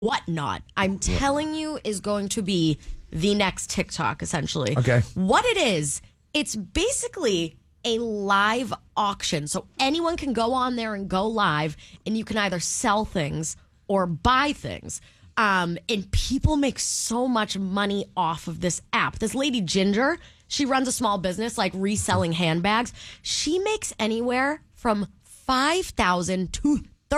Whatnot, I'm telling you, is going to be the next TikTok, essentially. Okay. What it is, it's basically a live auction. So anyone can go on there and go live, and you can either sell things or buy things. And people make so much money off of this app. This lady, Ginger, she runs a small business, like reselling handbags. She makes anywhere from $5,000 to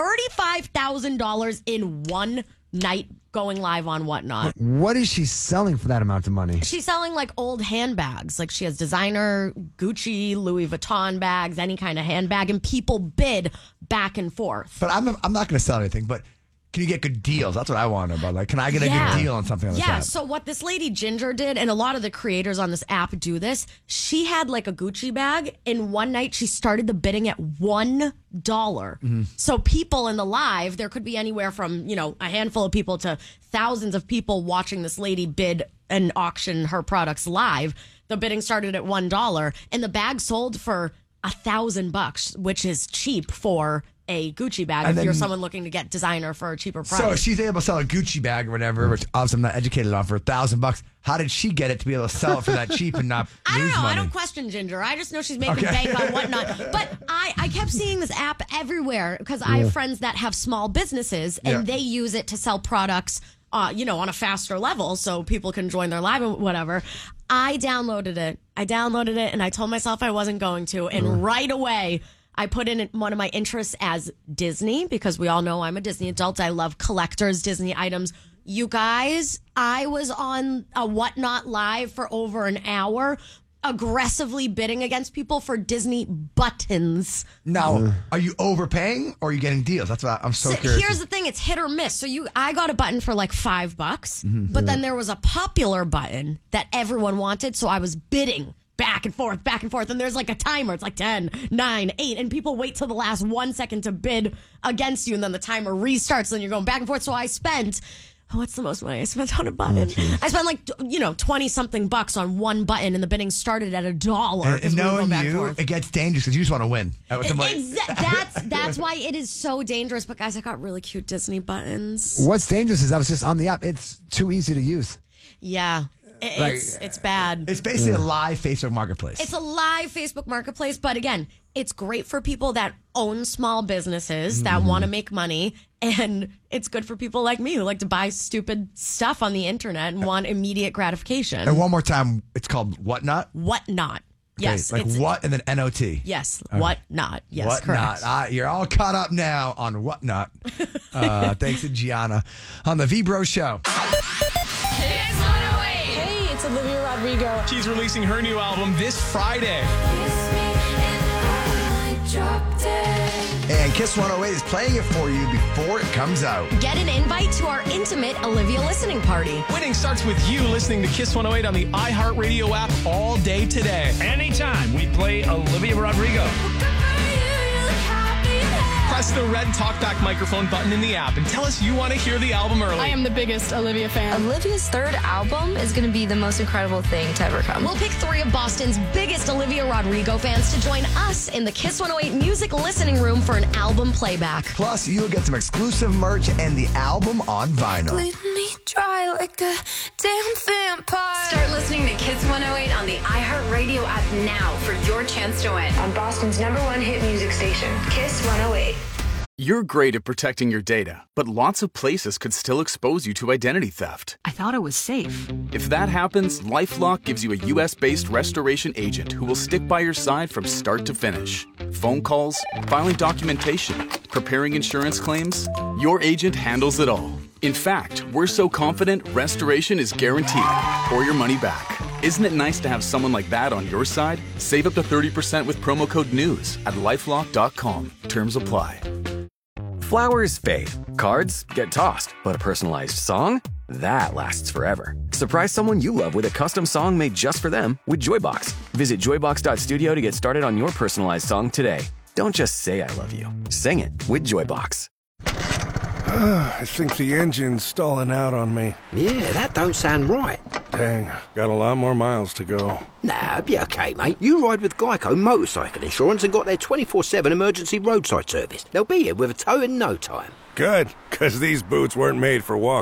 $35,000 in one night going live on Whatnot. What is she selling for that amount of money? She's selling like old handbags. Like she has designer Gucci, Louis Vuitton bags, any kind of handbag, and people bid back and forth. But I'm not going to sell anything, but can you get good deals? That's what I want to know about. Like, can I get a good deal on something like that? Yeah, so what this lady Ginger did, and a lot of the creators on this app do this, she had like a Gucci bag, and one night she started the bidding at $1. So people in the live, there could be anywhere from, a handful of people to thousands of people watching this lady bid and auction her products live. The bidding started at $1, and the bag sold for $1,000, which is cheap for a Gucci bag if you're someone looking to get designer for a cheaper price. So she's able to sell a Gucci bag or whatever, which obviously I'm not educated on, for $1,000. How did she get it to be able to sell it for that cheap and not I don't lose know. money? I don't question Ginger. I just know she's making bank on Whatnot. But I kept seeing this app everywhere because I have friends that have small businesses and they use it to sell products on a faster level so people can join their live and whatever. I downloaded it and I told myself I wasn't going to. And right away, I put in one of my interests as Disney because we all know I'm a Disney adult. I love collectors, Disney items. You guys, I was on a Whatnot live for over an hour, aggressively bidding against people for Disney buttons. Now, are you overpaying or are you getting deals? That's what I'm so curious. Here's the thing, it's hit or miss. So I got a button for like $5, but then there was a popular button that everyone wanted, so I was bidding back and forth, and there's like a timer. It's like 10, 9, 8, and people wait till the last 1 second to bid against you, and then the timer restarts, and you're going back and forth. So I spent, what's the most money I spent on a button? I spent like, 20-something bucks on one button, and the bidding started at $1. And knowing you, it gets dangerous because you just want to win. That's why it is so dangerous. But guys, I got really cute Disney buttons. What's dangerous is I was just on the app. It's too easy to use. Yeah. It's bad. It's basically a live Facebook marketplace. It's a live Facebook marketplace, but again, it's great for people that own small businesses that want to make money, and it's good for people like me who like to buy stupid stuff on the internet and want immediate gratification. And one more time, it's called Whatnot? Whatnot. Yes. Like what and then N-O-T. Yes. Whatnot. Yes, Whatnot. correct. You're all caught up now on Whatnot. Thanks to Gianna on the V-Bro Show. It's Olivia Rodrigo. She's releasing her new album this Friday. And Kiss 108 is playing it for you before it comes out. Get an invite to our intimate Olivia listening party. Winning starts with you listening to Kiss 108 on the iHeartRadio app all day today. Anytime we play Olivia Rodrigo. Press the red talkback microphone button in the app and tell us you want to hear the album early. I am the biggest Olivia fan. Olivia's third album is going to be the most incredible thing to ever come. We'll pick 3 of Boston's biggest Olivia Rodrigo fans to join us in the Kiss 108 music listening room for an album playback. Plus, you'll get some exclusive merch and the album on vinyl. Leave me dry like a damn vampire. Start listening to Kiss 108 on the iHeartRadio app now for your chance to win. On Boston's #1 hit music station, Kiss 108. You're great at protecting your data, but lots of places could still expose you to identity theft. I thought it was safe. If that happens, LifeLock gives you a U.S.-based restoration agent who will stick by your side from start to finish. Phone calls, filing documentation, preparing insurance claims, your agent handles it all. In fact, we're so confident restoration is guaranteed or your money back. Isn't it nice to have someone like that on your side? Save up to 30% with promo code NEWS at LifeLock.com. Terms apply. Flowers fade, cards get tossed, but a personalized song? That lasts forever. Surprise someone you love with a custom song made just for them with Joybox. Visit joybox.studio to get started on your personalized song today. Don't just say I love you. Sing it with Joybox. I think the engine's stalling out on me. Yeah, that don't sound right. Dang, got a lot more miles to go. Nah, be okay, mate. You ride with Geico Motorcycle Insurance and got their 24/7 emergency roadside service. They'll be here with a tow in no time. Good, because these boots weren't made for walking.